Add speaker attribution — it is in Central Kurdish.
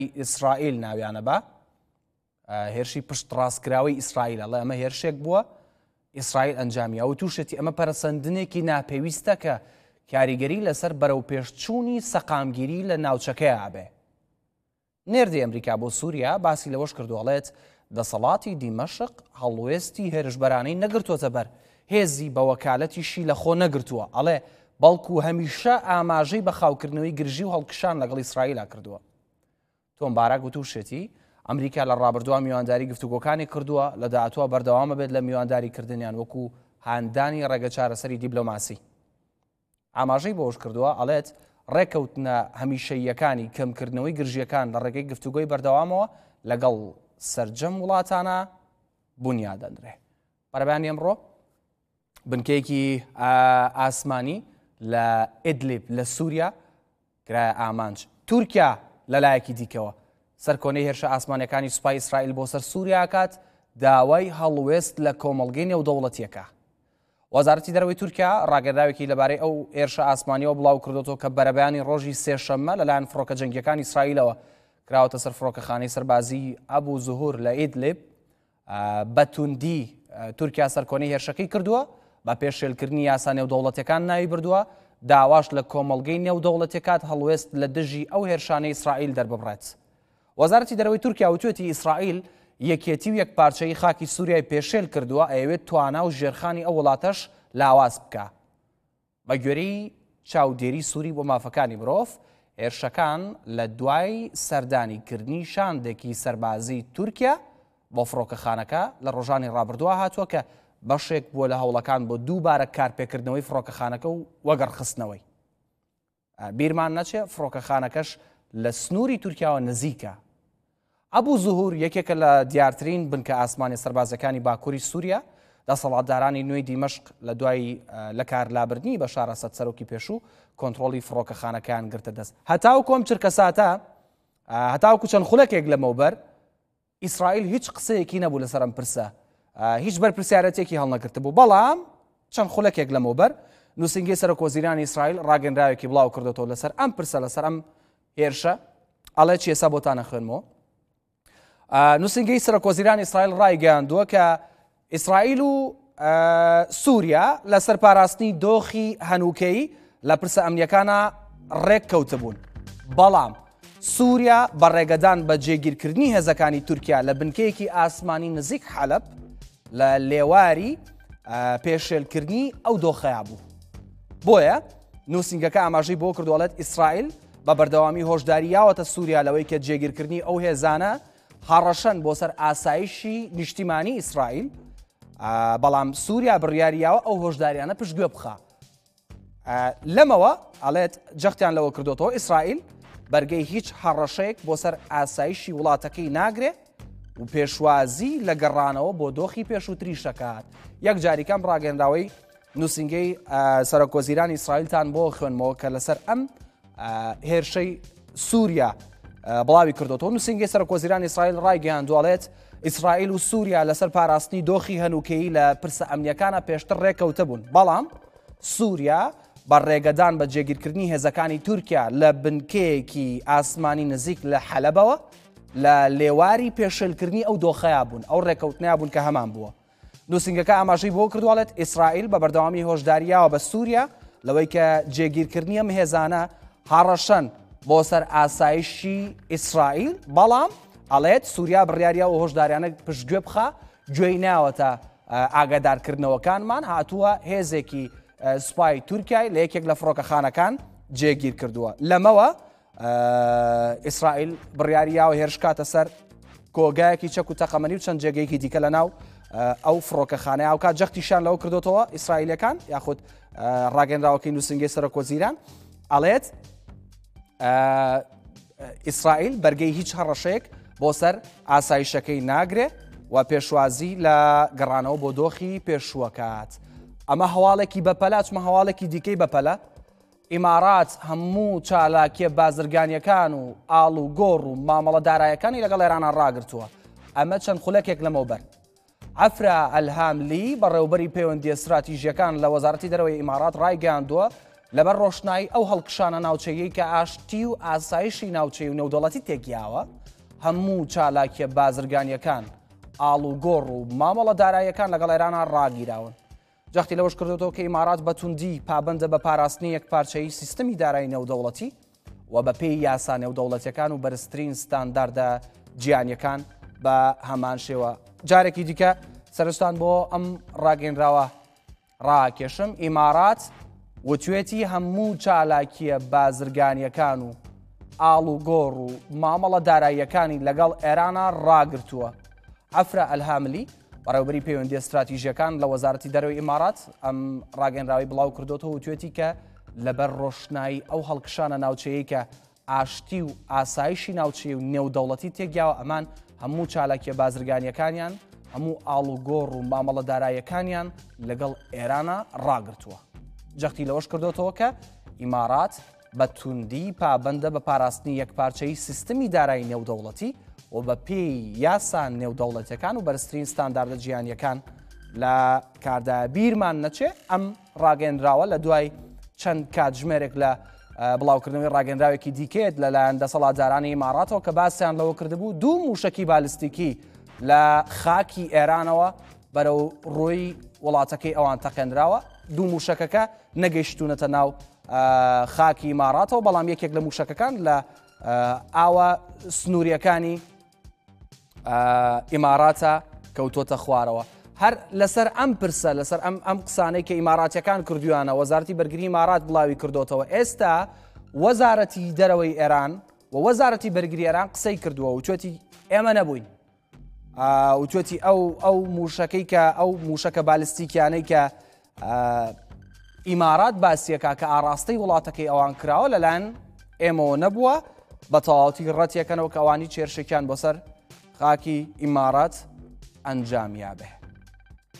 Speaker 1: ئیسرائیل ناویانە بە هێرشی پشت ڕاستکراوی ئیسرائیلە ئەڵێ ئەمە هێرشێک بووە ئیسرائیل ئەنجامیە و تووشەتی ئەمە پەرسەندنێکی ناپێویستە کە کاریگەری لەسەر بەرەو پێشچوونی سەقامگیری لە ناوچەکەیە بێ. نێردی ئەمریکا بۆ سووریا باسی لەوەش کردوڵێت دەسەڵاتی دیمەشق هەڵوێستی هێرشبەرانەی نەگرتوۆتە بەر هێزی بە وەکالەتیشی لە خۆ نەگرتووە ئەڵێ بەڵکو هەمیشە ئاماژەی بە خاوکردنەوەی گرژی و هەڵکشان لەگەڵ ئیسرائیللا کردووە. تۆم باراک وتوشێتی ئەمریکا لە ڕابردووە میوانداری گفتوگۆکانی کردووە لە داهاتووە بەردەوامە بێت لە میوانداریکردنیان وەکو هاندانی ڕێگە چارەسەری دیبلۆماسی. ئاماژەی بۆش کردووە ئەڵێت ڕێکەوتنە هەمیشەییەکانی کەمکردنەوەی گرژیەکان لە ڕێگەی گفتوگۆی بەردەوامەوە لەگەڵ سەرجەم وڵاتانە بنیادەنرێ. بەڕێبانی ئەمڕۆ بنکەیەکی ئاسمانی لە ئیدلیب لە سووریا کرایە ئامانج. تورکیا لەلایەکی دیکەوە سەرکۆنەی هێرشە ئاسمانەکانی سوپای ئیسرائیل بۆ سەر سووریا کات داوای هەڵوێست لە کۆمەڵگەی نێودەوڵەتیەکە. وەزارەتی دەرەوەی تورکیا ڕاگەداوێکی لەبارەی ئەو هێرشە ئاسمانیەوە بڵاو کردوەوە کە بەرەبەیانی ڕۆژی سێشەممە لەلایەن فڕۆکە جەنگیەکانی ئیسرائیلەوە کراوەتە سەر فڕۆکەخانەی سەربازی ئەبوو زوهور لە ئیدلیب. بەتوندی تورکیا سەرکۆنەی هێرشەکەی کردووە بە پێشێلکردنی یاسا نێودەوڵەتیەکان ناوی بردووە داواش لە کۆمەڵگەی نێودەوڵەتیەکات هەڵوێست لە دژی ئەو هێرشانەی ئیسرائیل دەرببڕێت. وەزارەتی دەرەوەی تورکیا وتوێتی ئیسرائیل یەکێتی و یەکپارچەی خاکی سووریای پێشێل کردووە ئەوێت توانا و ژێرخانی ئەو وڵاتەش لاواز بکە. بە گوێرەی چاودێری سووری بۆ مافەکانی مرۆڤ هێرشەکان لە دوای سەردانیکردنی شاندێکی سەربازی تورکیا بۆ فڕۆکەخانەکە لە ڕۆژانی ڕابردووە هاتووە کە بەشێک بووە لە هەوڵەکان بۆ دووبارە کارپێکردنەوەی فڕۆکەخانەکە و وەگەڕخستنەوەی. بیرمان نەچێ فڕۆکەخانەکەش لە سنووری تورکیاوە نزیکە. ئەبوو زوهور یەکێکە لە دیارترین بنکە ئاسمانی سەربازەکانی باکووری سووریا دەسەڵاتدارانی نوێی دیمەشق لە دوای لە کارلابردنی بە شارە سەد سەرۆکی پێشوو کۆنتڕۆلی فڕۆکەخانەکان گرتە دەست. هەتاو کۆم چرکە ساتە هەتاوکو چەند خولەکێک لەمەوبەر ئیسرائیل هیچ قسەیەکی نەبوو لەسەر ئەم پرسە هیچ بەرپرسیارەتێکی هەڵنەگرتە بوو. بەڵام چەند خولەکێک لەمەوبەر نووسنگی سەرۆکوەزیرانی ئیسرائیل ڕاگەنراوێکی بڵاو کردێتەوە لەسەر ئەم پرسە لەسەر ئەم هێرشە ئەڵێ چێسا بۆتانە خوێنمەوە. نووسنگی سەرۆکوەزیرانی ئیسرائیل ڕایگەیاندووە کە ئیسرائیل و سووریا لە سەرپاراستنی دۆخی هەنووکەی لە پرسە ئەمنیەکانە ڕێک کەوتبوون. بەڵام سووریا بە ڕێگەدان بە جێگیرکردنی هێزەکانی تورکیا لە بنکەیەکی ئاسمانی نزیک حەلەب لە لێواری پێشێلکردنی ئەو دۆخەیە بوو. بۆیە نووسنگەکە ئاماژەی بۆ کردوڵێت ئیسرائیل بە بەردەوامی هۆشداری یاوەتە سووریا لەوەی کە جێگیرکردنی ئەو هێزانە هەڕەشەن بۆ سەر ئاسایشی نیشتیمانی ئیسرائیل. بەڵام سووریا بڕیاریاوە ئەو هۆشداریانە پشتگوێ بخە. لەمەوە ئەڵێت جەختیان لەوە کردوەوە ئیسرائیل بەرگەی هیچ هەڕەشەیەک بۆ سەر ئاسایشی وڵاتەکەی ناگرێ و پێشوازی لە گەڕانەوە بۆ دۆخی پێشووتری شەکات. یەک جاریکەم ڕاگەنداوەی نووسنگەی سەرۆکوەزیرانی ئیسرائیلتان بۆ خوێنمەوە کە لەسەر ئەم هێرشەی سووریا بڵاوی کردوەوە. نووسنگی سەرۆکوەزیرانی ئیسرائیل ڕایگەیاندووەڵێت ئیسرائیل و سووریا لەسەر پاراستنی دۆخی هەنووکەیی لە پرسە ئەمنیەکانە پێشتر ڕێکەوتە بوون. بەڵام سووریا بە ڕێگەدان بە جێگیرکردنی هێزەکانی تورکیا لە بنکەیەکی ئاسمانی نزیک لە حەلەبەوە لە لێواری پێشێلکردنی ئەو دۆخەیە بوون ئەو ڕێکەوتنیا بوون کە هەمان بووە. نووسنگەکە ئاماژەی بۆ کردوڵێت ئیسرائیل بە بەردەوامی هۆشداریاوە بە سووریا لەوەی کە جێگیرکردنی ئەم هێزانە هەڕەشەن بۆ سەر ئاسایشی ئیسرائیل. بەڵام ئەڵێت سووریا بڕیاریا و هۆشداریانە پشتگوێ بخە گوێی ناوەتە ئاگادارکردنەوەکانمان هاتووە هێزێکی سوپای تورکیای لە یەکێک لە فڕۆکەخانەکان جێگیر کردووە. لەمەوە ئیسرائیل بڕیاریاوە هێرشکاتە سەر کۆگایەکی چەک و تەقەمەنی و چەند جێگەیەکی دیکە لە ناو ئەو فڕۆکەخانەیە و کات جەختیشان لەوە کردوتەوە ئیسرائیلەکان یاخود ڕاگەندراوەکەی نووسنگی سەرۆکوەزیران ئەڵێت ئیسرائیل بەرگەی هیچ هەڕەشەیەک بۆ سەر ئاسایشەکەی ناگرێ و پێشوازی لە گەڕانەوە بۆ دۆخی پێشووەکات. ئەمە هەواڵێکی بەپەلا چمە هەواڵێکی دیکەی بەپەلە. ئیمارات هەموو چالاکیە بازرگانیەکان و ئاڵ و گۆڕ و مامەڵە دارایەکانی لەگەڵ ئێرانە ڕاگرتووە. ئەمە چەند خولەکێک لەمەوبەر. ئەفرا ئەلهاملی بەڕێوەبەری پەیوەندی استراتیژیەکان لە وەزارەتی دەرەوەی ئیمارات ڕایگەیاندووە لەبەر ڕۆشنایی ئەو هەڵکشانە ناوچەیەی کە ئاشتی و ئاسایشی ناوچەی و نێودەوڵەتی تێکیاوە هەموو چالاکیە بازرگانیەکان ئاڵ و گۆڕ و مامەڵە داراییەکان لەگەڵ ئێرانە ڕاگیراون. جەختی لەوەش کردوەوە کە ئیمارات بەتوندی پابندە بە پاراستنی یەکپارچەیی سیستەمی دارایی نێودەوڵەتی و بە پێی یاسا نێودەوڵەتیەکان و بەرزترین ستانداردە گیانیەکان بە هەمان شێوە. جارێکی دیکە سەرستان بۆ ئەم ڕاگەیەنراوە ڕاکێشم. ئیمارات وتوێتی هەموو چالاکیە بازرگانیەکان و ئاڵ و گۆڕ و مامەڵە داراییەکانی لەگەڵ ئێرانە ڕاگرتووە. عەفرە ئەلهاملی بەڕێوەبەری پەیوەندی استراتیژیەکان لە وەزارەتی دەرەوەی ئیمارات ئەم ڕاگەیەنراوی بڵاو کردوتەوە وتوێتی کە لەبەر ڕۆشنایی ئەو هەڵکشانە ناوچەیەی کە ئاشتی و ئاسایشی ناوچەی و نێودەوڵەتی تێکیاوە ئەمان هەموو چالاکیە بازرگانیەکانیان هەموو ئاڵ و گۆڕ و مامەڵە داراییەکانیان لەگەڵ ئێرانە ڕاگرتووە. جەختی لەوەش کردوتەوە کە ئیمارات بە توندی پابندە بە پاراستنی یەکپارچەی سیستەمی دارایی نێودەوڵەتی و بە پێی یاسان نێودەوڵەتیەکان و بەرزترین ستانداردە جیهانیەکان لە کاردایە بیرمان نەچێ. ئەم ڕاگەیەنراوە لە دوای چەند کاتژمێرێک لە بڵاوکردنەوەی ڕاگەیەنراوێکی دیکێت لەلایەن دەسەڵاتدارانی ئیماراتەوە کە باسییان لەوە کردبوو دوو موشکی بالیستیکی لە خاکی ئێرانەوە بەرەو ڕۆی وڵاتەکەی ئەوان تەقێنراوە. دوو موشکەکە نەگەیشتونەتە ناو خاکی ئیماراتەوە، بەڵام یەکێک لە موشکەکان لە ئاوە سنووریەکانی ئیماراتە کەوتۆتە خوارەوە. هەر لەسەر ئەم پرسە لەسەر ئەم قسانەی کە ئیماراتیەکان کردویانە وەزارەتی بەرگری ئیمارات بڵاوی کردوتەوە. ئێستا وەزارەتی دەرەوەی ئێران و وەزارەتی بەرگری ئێران قسەی کردووە و توێتی ئێمە نەبووین و توێتی ئەو موشەکەی کە ئەو موشەکە بالیستیکیانەی کە ئیمارات باسیەکە کە ئاراستەی وڵاتەکەی ئەوان کراوە لەلایەن ئێمەوە نەبووە بە تەواوەتی ڕەتیەکەنەوە کە ئەوانی چێرشێکیان بۆ سەر خاکی ئیمارات ئەنجامیا بێ.